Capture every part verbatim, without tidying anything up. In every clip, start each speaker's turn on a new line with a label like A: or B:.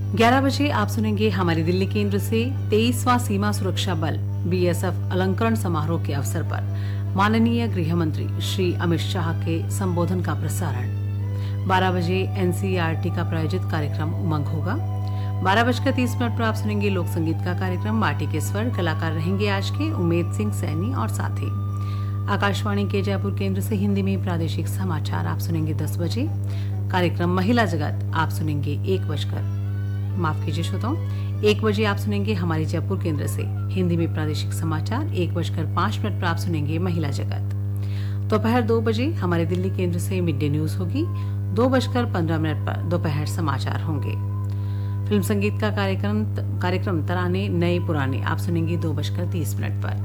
A: ग्यारह बजे आप सुनेंगे हमारी दिल्ली केंद्र से तेईसवां सीमा सुरक्षा बल बीएसएफ अलंकरण समारोह के अवसर पर माननीय गृह मंत्री श्री अमित शाह के संबोधन का प्रसारण। बारह बजे एनसीईआरटी का प्रायोजित कार्यक्रम उमंग होगा। बारह बजकर तीस मिनट पर आप सुनेंगे लोक संगीत का कार्यक्रम माटी के स्वर। कलाकार रहेंगे आज के उमेद सिंह सैनी और साथी। आकाशवाणी के जयपुर केंद्र से हिंदी में प्रादेशिक समाचार आप सुनेंगे दस बजे। कार्यक्रम महिला जगत आप सुनेंगे एक बजकर माफ कीजिए श्रोताओं एक बजे आप सुनेंगे हमारे जयपुर केंद्र से हिंदी में प्रादेशिक समाचार। एक बजकर पांच मिनट पर आप सुनेंगे महिला जगत। दोपहर दो बजे हमारे दिल्ली केंद्र से मिड डे न्यूज होगी। दो बजकर पंद्रह मिनट पर दोपहर समाचार होंगे। फिल्म संगीत का कार्यक्रम कार्यक्रम तराने नए पुराने आप सुनेंगे दो बजकर तीस मिनट पर।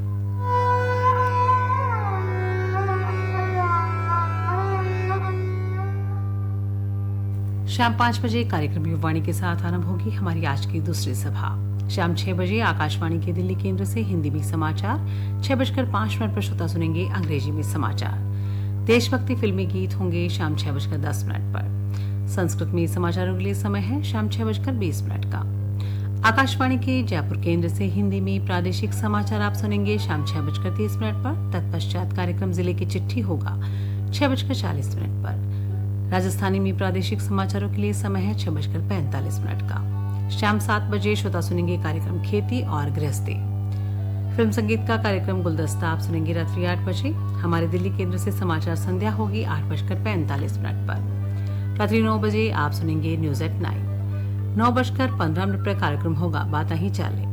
A: शाम पांच बजे कार्यक्रम युवाणी के साथ आरंभ होगी हमारी आज की दूसरी सभा। शाम छह बजे आकाशवाणी के दिल्ली केंद्र से हिंदी में समाचार। छह बजकर पांच मिनट पर श्रोता सुनेंगे अंग्रेजी में समाचार। देशभक्ति फिल्मी गीत होंगे शाम छह बजकर दस मिनट पर। संस्कृत में समाचारों के लिए समय है शाम छह बजकर बीस मिनट का। आकाशवाणी के जयपुर केंद्र से हिंदी में प्रादेशिक समाचार आप सुनेंगे शाम छह बजकर तीस मिनट पर। तत्पश्चात कार्यक्रम जिले की चिट्ठी होगा छह बजकर चालीस मिनट पर। राजस्थानी में प्रादेशिक समाचारों के लिए समय है छह बजकर पैंतालीस मिनट का। शाम सात बजे श्रोता सुनेंगे कार्यक्रम खेती और गृहस्थी। फिल्म संगीत का कार्यक्रम गुलदस्ता आप सुनेंगे रात्रि आठ बजे। हमारे दिल्ली केंद्र से समाचार संध्या होगी आठ बजकर पैंतालीस मिनट पर। रात्रि नौ बजे आप सुनेंगे न्यूज एट नाइन। नौ बजकर पंद्रह मिनट पर कार्यक्रम होगा बात ही चाले।